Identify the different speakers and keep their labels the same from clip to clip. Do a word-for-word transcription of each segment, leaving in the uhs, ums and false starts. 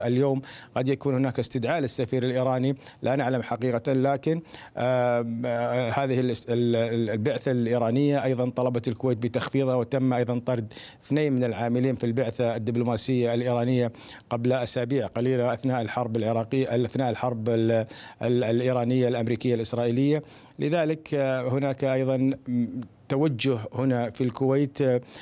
Speaker 1: اليوم قد يكون هناك استدعاء للسفير الإيراني، لا نعلم حقيقة، لكن هذه البعثة الإيرانية أيضا طلبت الكويت بتخفيضها، وتم أيضا طرد اثنين من العاملين في البعثة الدبلوماسية الإيرانية قبل أسابيع قليلة أثناء الحرب العراقية أثناء الحرب الإيرانية الأمريكية الإسرائيلية. لذلك هناك أيضا توجه هنا في الكويت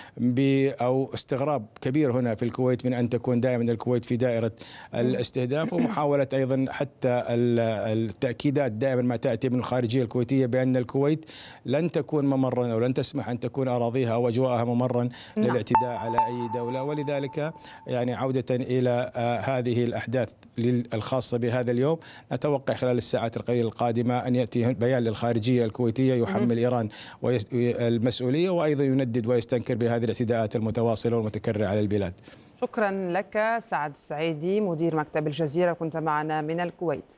Speaker 1: أو استغراب كبير هنا في الكويت من أن تكون دائما الكويت في دائرة الاستهداف، ومحاولة أيضا حتى التأكيدات دائما ما تأتي من الخارجية الكويتية بأن الكويت لن تكون ممرا أو لن تسمح أن تكون أراضيها أو أجواءها ممرا للاعتداء على أي دولة. ولذلك يعني عودة إلى هذه الأحداث الخاصة بهذا اليوم، نتوقع خلال الساعات القليلة القادمة أن يأتي بيان للخارجية الكويتية يحمل إيران المسؤولية، وأيضا يندد ويستنكر بهذه الاعتداءات المتواصلة والمتكررة على البلاد.
Speaker 2: شكرا لك سعد السعيدي مدير مكتب الجزيرة، كنت معنا من الكويت.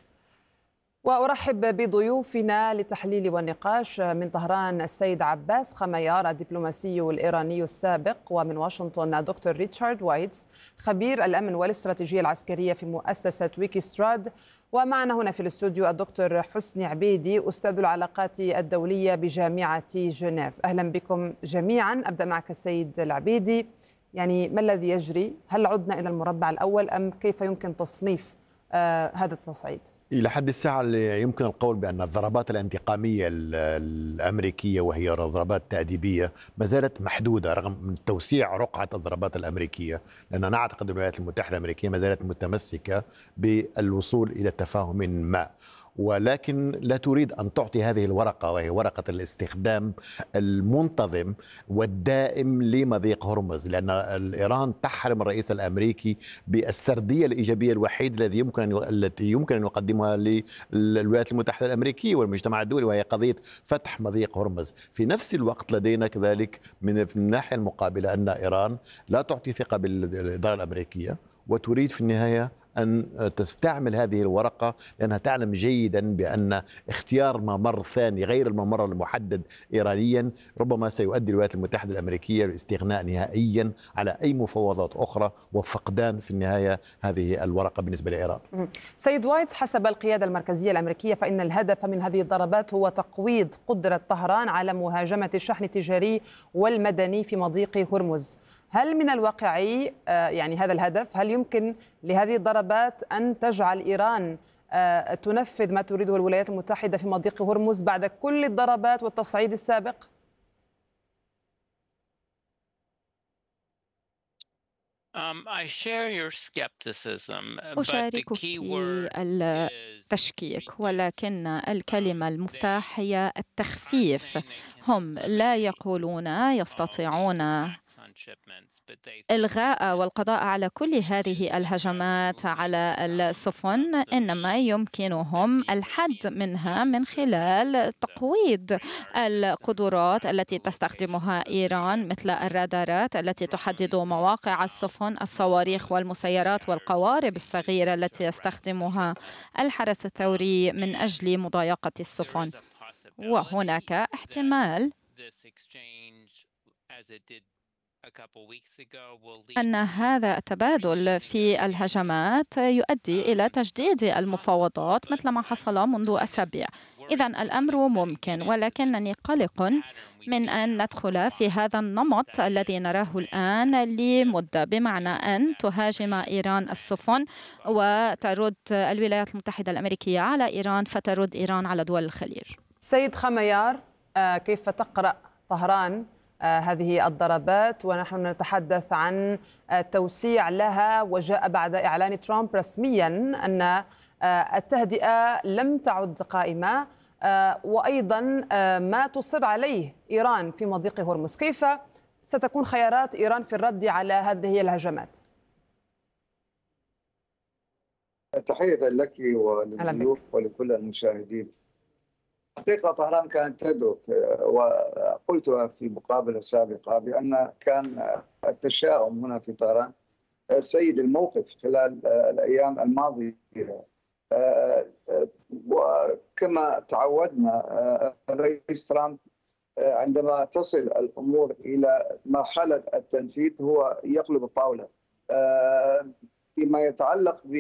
Speaker 2: وأرحب بضيوفنا لتحليل والنقاش من طهران السيد عباس خميار الدبلوماسي الإيراني السابق، ومن واشنطن دكتور ريتشارد وايتس خبير الأمن والاستراتيجية العسكرية في مؤسسة ويكيستراد، ومعنا هنا في الاستوديو الدكتور حسني عبيدي أستاذ العلاقات الدولية بجامعة جنيف. أهلا بكم جميعا. أبدأ معك السيد العبيدي، يعني ما الذي يجري؟ هل عدنا إلى المربع الأول أم كيف يمكن تصنيف آه هذا التصعيد؟
Speaker 3: إلى حد الساعة يمكن القول بأن الضربات الانتقامية الأمريكية، وهي ضربات تأديبية، ما زالت محدودة رغم توسيع رقعة الضربات الأمريكية، لأننا نعتقد أن الولايات المتحدة الأمريكية ما زالت متمسكة بالوصول إلى تفاهم ما، ولكن لا تريد أن تعطي هذه الورقة، وهي ورقة الاستخدام المنتظم والدائم لمضيق هرمز، لأن إيران تحرم الرئيس الأمريكي بالسردية الإيجابية الوحيدة التي يمكن أن التي يمكن أن يقدمها للولايات المتحدة الأمريكية والمجتمع الدولي، وهي قضية فتح مضيق هرمز. في نفس الوقت لدينا كذلك من الناحية المقابلة أن إيران لا تعطي ثقة بالإدارة الأمريكية، وتريد في النهاية أن تستعمل هذه الورقة، لأنها تعلم جيدا بأن اختيار ممر ثاني غير الممر المحدد إيرانيا ربما سيؤدي الولايات المتحدة الأمريكية للاستغناء نهائيا على أي مفاوضات أخرى، وفقدان في النهاية هذه الورقة بالنسبة لإيران.
Speaker 2: سيد وايتس، حسب القيادة المركزية الأمريكية فإن الهدف من هذه الضربات هو تقويض قدرة طهران على مهاجمة الشحن التجاري والمدني في مضيق هرمز. هل من الواقعي يعني هذا الهدف؟ هل يمكن لهذه الضربات أن تجعل إيران تنفذ ما تريده الولايات المتحدة في مضيق هرمز بعد كل الضربات والتصعيد السابق؟
Speaker 4: أشاركك التشكيك، ولكن الكلمة المفتاح هي التخفيف. هم لا يقولون يستطيعون إلغاء والقضاء على كل هذه الهجمات على السفن، إنما يمكنهم الحد منها من خلال تقويض القدرات التي تستخدمها إيران، مثل الرادارات التي تحدد مواقع السفن، الصواريخ والمسيرات والقوارب الصغيرة التي يستخدمها الحرس الثوري من أجل مضايقة السفن. وهناك احتمال أن هذا التبادل في الهجمات يؤدي إلى تجديد المفاوضات مثل ما حصل منذ أسابيع. إذن الأمر ممكن، ولكنني قلق من أن ندخل في هذا النمط الذي نراه الآن لمدة، بمعنى أن تهاجم إيران السفن وترد الولايات المتحدة الأمريكية على إيران، فترد إيران على دول الخليج.
Speaker 2: سيد خميار، كيف تقرأ طهران هذه الضربات ونحن نتحدث عن توسيع لها، وجاء بعد إعلان ترامب رسميا أن التهدئة لم تعد قائمة، وأيضا ما تصر عليه إيران في مضيق هرمز؟ كيف ستكون خيارات إيران في الرد على هذه الهجمات؟
Speaker 5: تحية لك وللضيوف ولكل المشاهدين. حقيقة طهران كانت تدرك، وقلتها في مقابلة سابقة، بأن كان التشاؤم هنا في طهران سيد الموقف خلال الأيام الماضية، وكما تعودنا الرئيس ترامب عندما تصل الأمور إلى مرحلة التنفيذ هو يقلب الطاولة. فيما يتعلق